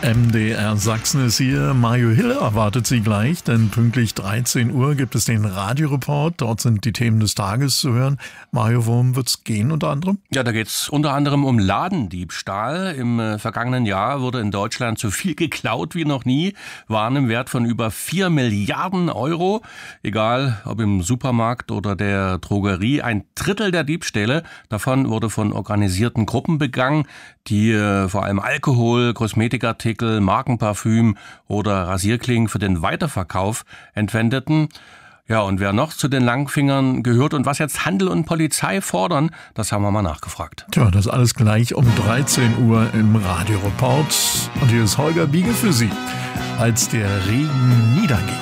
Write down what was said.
MDR Sachsen ist hier. Mario Hille erwartet Sie gleich, denn pünktlich 13 Uhr gibt es den Radioreport. Dort sind die Themen des Tages zu hören. Mario, worum wird es gehen unter anderem? Ja, da geht es unter anderem um Ladendiebstahl. Im vergangenen Jahr wurde in Deutschland so viel geklaut wie noch nie. Waren im Wert von über 4 Milliarden Euro. Egal, ob im Supermarkt oder der Drogerie. Ein Drittel der Diebstähle davon wurde von organisierten Gruppen begangen, die vor allem Alkohol, Kosmetikartikel, Markenparfüm oder Rasierklingen für den Weiterverkauf entwendeten. Ja, und wer noch zu den Langfingern gehört und was jetzt Handel und Polizei fordern, das haben wir mal nachgefragt. Tja, das alles gleich um 13 Uhr im Radioreport. Und hier ist Holger Biege für Sie. Als der Regen niederging.